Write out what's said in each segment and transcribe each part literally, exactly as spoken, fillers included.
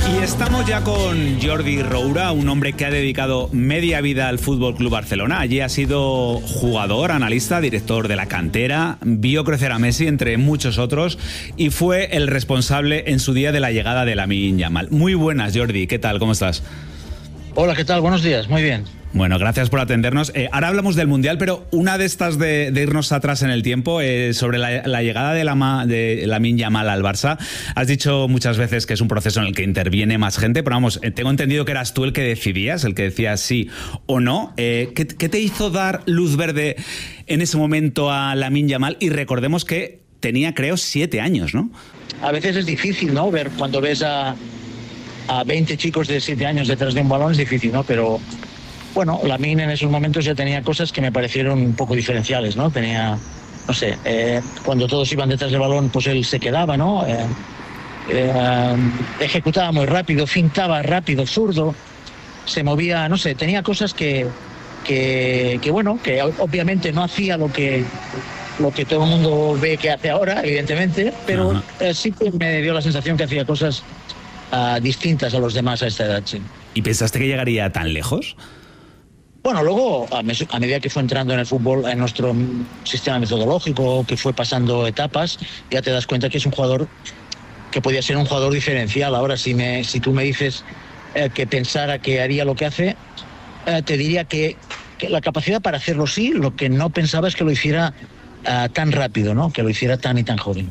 Y estamos ya con Jordi Roura, un hombre que ha dedicado media vida al Fútbol Club Barcelona. Allí ha sido jugador, analista, director de la cantera, vio crecer a Messi, entre muchos otros, y fue el responsable en su día de la llegada de Lamine Yamal. Muy buenas, Jordi, ¿qué tal? ¿Cómo estás? Hola, ¿qué tal? Buenos días, muy bien. Bueno, gracias por atendernos. Eh, ahora hablamos del Mundial, pero una de estas de, de irnos atrás en el tiempo, eh, sobre la, la llegada de, la, de Lamine Yamal al Barça. Has dicho muchas veces que es un proceso en el que interviene más gente, pero vamos, eh, tengo entendido que eras tú el que decidías, el que decías sí o no. Eh, ¿qué, ¿Qué te hizo dar luz verde en ese momento a Lamine Yamal? Y recordemos que tenía, creo, siete años, ¿no? A veces es difícil, ¿no? Ver cuando ves a, a veinte chicos de siete años detrás de un balón, es difícil, ¿no? Pero bueno, Lamine en esos momentos ya tenía cosas que me parecieron un poco diferenciales, ¿no? Tenía, no sé, eh, cuando todos iban detrás del balón, pues él se quedaba, ¿no? Eh, eh, ejecutaba muy rápido, fintaba rápido, zurdo, se movía, no sé, tenía cosas que, que, que bueno, que obviamente no hacía lo que, lo que todo el mundo ve que hace ahora, evidentemente, pero eh, sí que me dio la sensación que hacía cosas uh, distintas a los demás a esta edad, sí. ¿Y pensaste que llegaría tan lejos? Bueno, luego, a, mes, a medida que fue entrando en el fútbol, en nuestro sistema metodológico, que fue pasando etapas, ya te das cuenta que es un jugador que podía ser un jugador diferencial. Ahora, si, me, si tú me dices eh, que pensara que haría lo que hace, eh, te diría que, que la capacidad para hacerlo sí, lo que no pensaba es que lo hiciera eh, tan rápido, ¿no? Que lo hiciera tan y tan joven.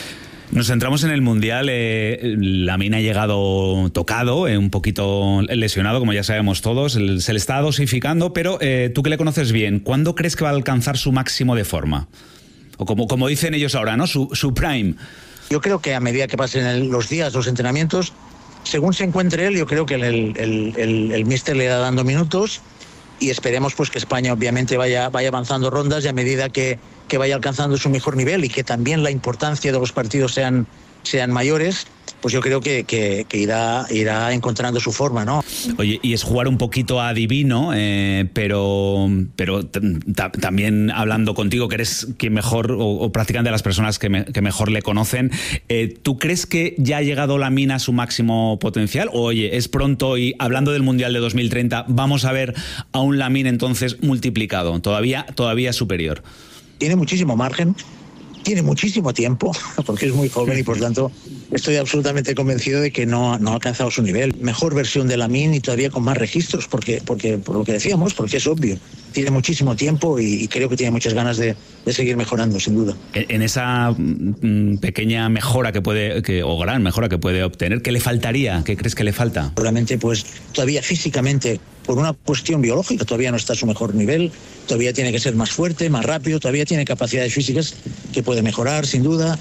Nos centramos en el Mundial. eh, Lamine ha llegado tocado, eh, un poquito lesionado, como ya sabemos todos. El, se le está dosificando, pero eh, tú que le conoces bien, ¿cuándo crees que va a alcanzar su máximo de forma? O como, como dicen ellos ahora, ¿no? Su, su prime. Yo creo que a medida que pasen el, los días, los entrenamientos, según se encuentre él, yo creo que el, el, el, el míster le irá dando minutos y esperemos pues que España obviamente vaya, vaya avanzando rondas y a medida que que vaya alcanzando su mejor nivel y que también la importancia de los partidos sean, sean mayores, pues yo creo que, que, que irá, irá encontrando su forma, ¿no? Oye, y es jugar un poquito adivino, eh, pero, pero también hablando contigo, que eres quien mejor, o, o prácticamente de las personas que, me, que mejor le conocen, eh, ¿tú crees que ya ha llegado Lamine a su máximo potencial? O, oye, es pronto y hablando del Mundial de dos mil treinta, vamos a ver a un Lamine entonces multiplicado, todavía, todavía superior. Tiene muchísimo margen, tiene muchísimo tiempo, porque es muy joven y por tanto estoy absolutamente convencido de que no, no ha alcanzado su nivel. Mejor versión de Lamine y todavía con más registros, porque, porque por lo que decíamos, porque es obvio. Tiene muchísimo tiempo y, y creo que tiene muchas ganas de, de seguir mejorando, sin duda. En esa mm, pequeña mejora que puede, que, o gran mejora que puede obtener, ¿qué le faltaría? ¿Qué crees que le falta? Probablemente, pues, todavía físicamente, por una cuestión biológica, todavía no está a su mejor nivel, todavía tiene que ser más fuerte, más rápido, todavía tiene capacidades físicas que puede mejorar, sin duda.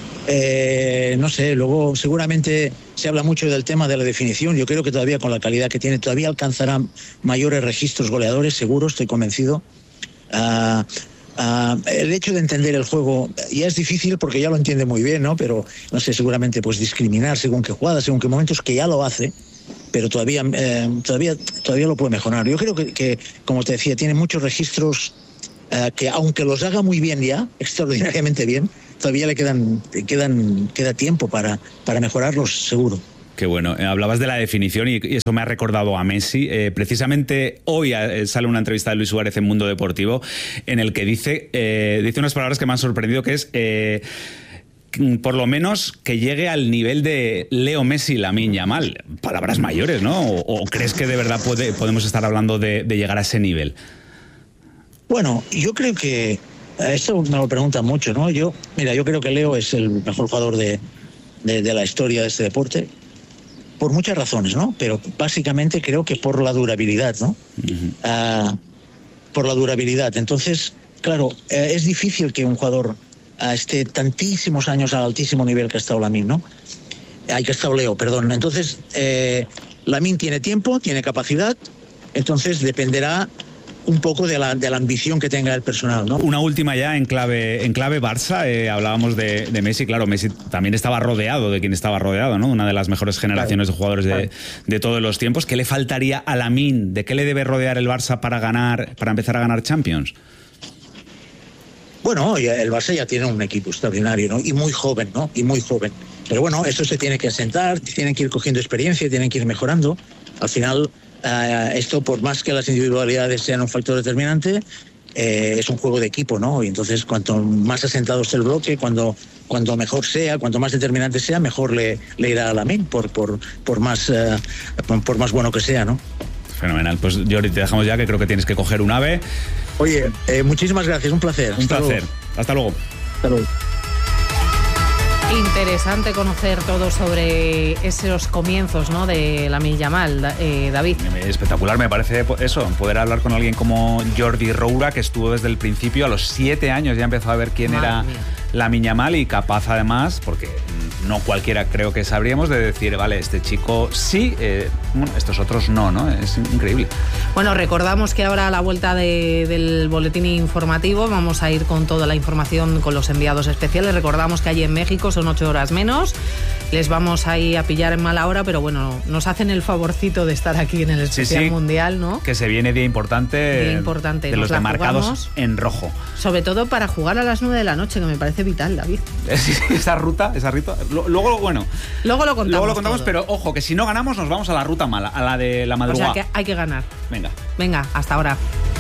Eh, no sé, luego seguramente se habla mucho del tema de la definición. Yo creo que todavía con la calidad que tiene, todavía alcanzará mayores registros goleadores, seguro, estoy convencido. Uh, uh, el hecho de entender el juego ya es difícil porque ya lo entiende muy bien, ¿no? Pero, no sé, seguramente pues discriminar según qué jugadas, según qué momentos, que ya lo hace, pero todavía, eh, todavía, todavía lo puede mejorar. Yo creo que, que como te decía, tiene muchos registros uh, que aunque los haga muy bien ya, extraordinariamente bien, todavía le quedan, quedan queda tiempo para, para mejorarlos, seguro. Qué bueno. Eh, hablabas de la definición y, y eso me ha recordado a Messi. Eh, precisamente hoy eh, sale una entrevista de Luis Suárez en Mundo Deportivo en el que dice, eh, dice unas palabras que me han sorprendido, que es... Eh, por lo menos que llegue al nivel de Leo Messi, Lamine Yamal. Palabras mayores, ¿no? ¿O, o crees que de verdad puede, podemos estar hablando de, de llegar a ese nivel? Bueno, yo creo que esto me lo preguntan mucho, ¿no? Yo, mira, yo creo que Leo es el mejor jugador de, de, de la historia de este deporte, por muchas razones, ¿no? Pero básicamente creo que por la durabilidad, ¿no? Uh-huh. Uh, por la durabilidad. Entonces, claro, uh, es difícil que un jugador uh, esté tantísimos años al altísimo nivel que ha estado Lamine, ¿no? Hay que estar Leo, perdón. Entonces, eh, Lamine tiene tiempo, tiene capacidad, entonces dependerá un poco de la, de la ambición que tenga el personal, ¿no? Una última ya en clave, en clave Barça. Eh, hablábamos de, de Messi. Claro, Messi también estaba rodeado de quien estaba rodeado, ¿no? Una de las mejores generaciones claro. de jugadores de, de todos los tiempos. ¿Qué le faltaría a Lamine? ¿De qué le debe rodear el Barça para ganar, para empezar a ganar Champions? Bueno, el Barça ya tiene un equipo extraordinario, ¿no? Y muy joven, ¿no? Y muy joven. Pero bueno, eso se tiene que asentar, tienen que ir cogiendo experiencia, tienen que ir mejorando. Al final, eh, esto, por más que las individualidades sean un factor determinante, eh, es un juego de equipo, ¿no? Y entonces, cuanto más asentado esté el bloque, cuando, cuando mejor sea, cuanto más determinante sea, mejor le, le irá a Lamine, por, por, por, más, eh, por más bueno que sea, ¿no? Fenomenal. Pues Jordi, te dejamos ya, que creo que tienes que coger un ave. Oye, eh, muchísimas gracias, un placer. Un Hasta placer. Luego. Hasta luego. Hasta luego. Interesante conocer todo sobre esos comienzos, ¿no?, de Lamine Yamal, eh, David. Espectacular, me parece eso, poder hablar con alguien como Jordi Roura, que estuvo desde el principio, a los siete años ya empezó a ver quién Madre era mía. Lamine Yamal, y capaz además, porque no cualquiera creo que sabríamos, de decir, vale, este chico sí, eh, bueno, estos otros no, ¿no? Es increíble. Bueno, recordamos que ahora a la vuelta de, del boletín informativo vamos a ir con toda la información con los enviados especiales. Recordamos que allí en México son ocho horas menos. Les vamos ahí a pillar en mala hora, pero bueno, nos hacen el favorcito de estar aquí en el especial sí, sí, mundial, ¿no? Que se viene día importante, Día importante. de Nos los la demarcados jugamos. En rojo. Sobre todo para jugar a las nueve de la noche, que me parece vital, David. Esa ruta, esa ruta. Luego, bueno. Luego lo contamos. Luego lo contamos, todo. pero ojo, que si no ganamos nos vamos a la ruta mala, a la de la O madrugada. sea que hay que ganar. Venga. Venga, hasta ahora.